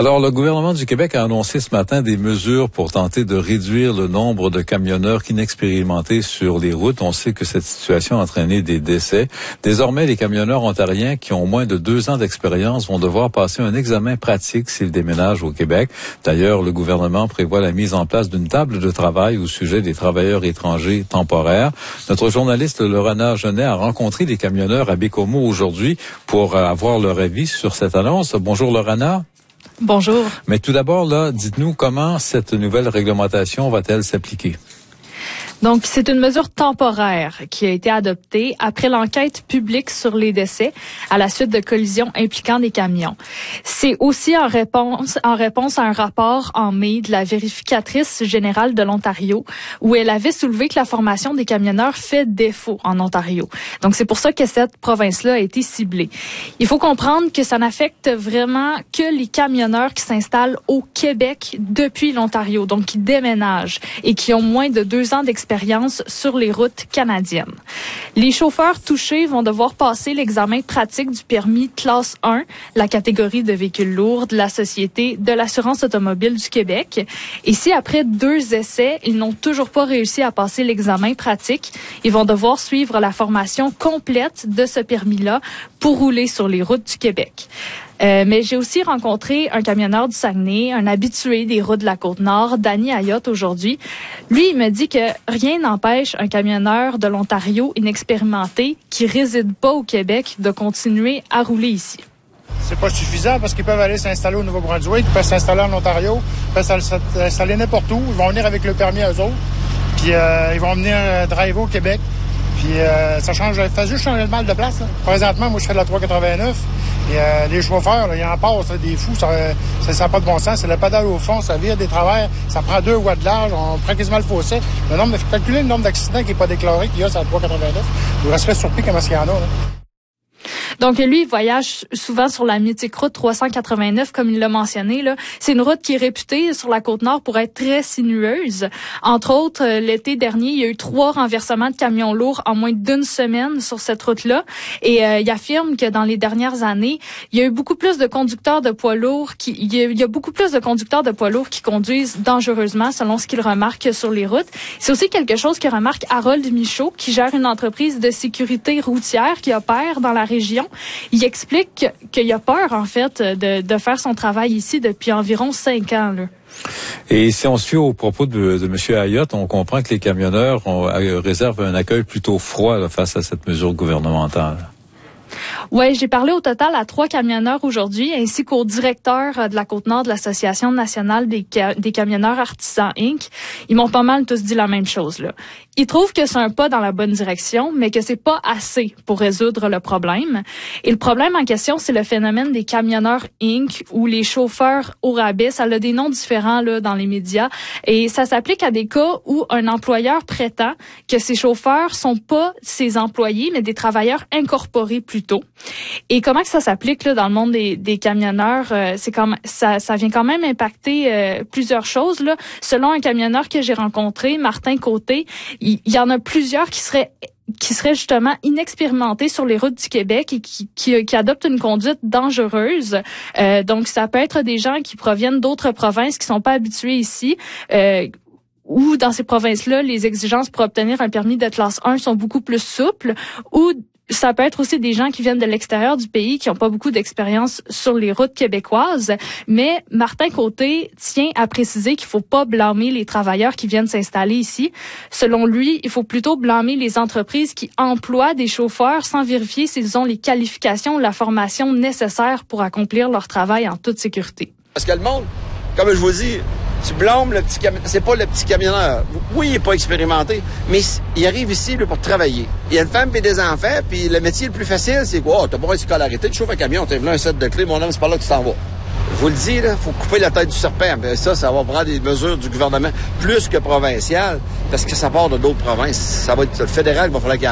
Alors, le gouvernement du Québec a annoncé ce matin des mesures pour tenter de réduire le nombre de camionneurs inexpérimentés sur les routes. On sait que cette situation a entraîné des décès. Désormais, les camionneurs ontariens qui ont moins de 2 ans d'expérience vont devoir passer un examen pratique s'ils déménagent au Québec. D'ailleurs, le gouvernement prévoit la mise en place d'une table de travail au sujet des travailleurs étrangers temporaires. Notre journaliste Lorana Genet a rencontré les camionneurs à Bécomo aujourd'hui pour avoir leur avis sur cette annonce. Bonjour Lorana. Bonjour. Mais tout d'abord, là, dites-nous comment cette nouvelle réglementation va-t-elle s'appliquer? Donc, c'est une mesure temporaire qui a été adoptée après l'enquête publique sur les décès à la suite de collisions impliquant des camions. C'est aussi en réponse à un rapport en mai de la vérificatrice générale de l'Ontario où elle avait soulevé que la formation des camionneurs fait défaut en Ontario. Donc, c'est pour ça que cette province-là a été ciblée. Il faut comprendre que ça n'affecte vraiment que les camionneurs qui s'installent au Québec depuis l'Ontario, donc qui déménagent et qui ont moins de 2 ans d'expérience sur les routes canadiennes. Les chauffeurs touchés vont devoir passer l'examen pratique du permis classe 1, la catégorie de véhicules lourds de la Société de l'assurance automobile du Québec. Et si après 2 essais, ils n'ont toujours pas réussi à passer l'examen pratique, ils vont devoir suivre la formation complète de ce permis-là pour rouler sur les routes du Québec. Mais j'ai aussi rencontré un camionneur du Saguenay, un habitué des routes de la Côte-Nord, Danny Ayotte, aujourd'hui. Lui, il me dit que rien n'empêche un camionneur de l'Ontario inexpérimenté qui réside pas au Québec de continuer à rouler ici. C'est pas suffisant parce qu'ils peuvent aller s'installer au Nouveau-Brunswick, ils peuvent s'installer en Ontario, ils peuvent s'installer n'importe où. Ils vont venir avec le permis à eux autres, puis ils vont venir driver au Québec. Puis ça fait juste changer le mal de place. Là. Présentement, moi, je fais de la 389. Et les chauffeurs, là, ils en passent, là, des fous, ça n'a pas de bon sens. C'est le pédale au fond, ça vire des travers, ça prend 2 watts de large, on prend quasiment le fossé. Calculer le nombre d'accidents qui n'est pas déclaré qu'il y a sur la 389. Je resterais surpris comment il y en a. Là. Donc, lui, il voyage souvent sur la mythique route 389, comme il l'a mentionné. Là, c'est une route qui est réputée sur la Côte-Nord pour être très sinueuse. Entre autres, l'été dernier, il y a eu 3 renversements de camions lourds en moins d'1 semaine sur cette route-là. Et il affirme que dans les dernières années, il y a eu beaucoup plus de conducteurs de poids lourds il y a beaucoup plus de conducteurs de poids lourds qui conduisent dangereusement, selon ce qu'il remarque sur les routes. C'est aussi quelque chose que remarque Harold Michaud, qui gère une entreprise de sécurité routière qui opère dans la région. Il explique qu'il a peur, en fait, de faire son travail ici depuis environ 5 ans. Là. Et si on suit au propos de M. Ayotte, on comprend que les camionneurs réservent un accueil plutôt froid là, face à cette mesure gouvernementale. Oui, j'ai parlé au total à 3 camionneurs aujourd'hui, ainsi qu'au directeur de la Côte-Nord de l'Association nationale des camionneurs artisans Inc. Ils m'ont pas mal tous dit la même chose. Là. Ils trouvent que c'est un pas dans la bonne direction, mais que c'est pas assez pour résoudre le problème. Et le problème en question, c'est le phénomène des camionneurs Inc. ou les chauffeurs au rabais. Ça a des noms différents là dans les médias. Et ça s'applique à des cas où un employeur prétend que ses chauffeurs sont pas ses employés, mais des travailleurs incorporés plutôt. Et comment que ça s'applique là dans le monde des camionneurs? C'est comme ça vient quand même impacter plusieurs choses là. Selon un camionneur que j'ai rencontré, Martin Côté, il y en a plusieurs qui seraient justement inexpérimentés sur les routes du Québec et qui adoptent une conduite dangereuse. Donc, ça peut être des gens qui proviennent d'autres provinces qui sont pas habitués ici. Ou dans ces provinces-là, les exigences pour obtenir un permis de classe 1 sont beaucoup plus souples. Ou ça peut être aussi des gens qui viennent de l'extérieur du pays, qui n'ont pas beaucoup d'expérience sur les routes québécoises. Mais Martin Côté tient à préciser qu'il faut pas blâmer les travailleurs qui viennent s'installer ici. Selon lui, il faut plutôt blâmer les entreprises qui emploient des chauffeurs sans vérifier s'ils ont les qualifications ou la formation nécessaires pour accomplir leur travail en toute sécurité. Parce que le monde, comme je vous dis, tu blâmes le petit camionneur. C'est pas le petit camionneur. Oui, il est pas expérimenté, mais il arrive ici là, pour travailler. Il y a une femme et des enfants, puis le métier le plus facile, c'est quoi? Oh, t'as pas une scolarité, tu chauffes un camion, t'as un set de clés, mon homme, c'est pas là que tu t'en vas. Je vous le dis, là, faut couper la tête du serpent. Mais ça va prendre des mesures du gouvernement plus que provinciales, parce que ça part de d'autres provinces. Ça va être le fédéral, il va falloir qu'il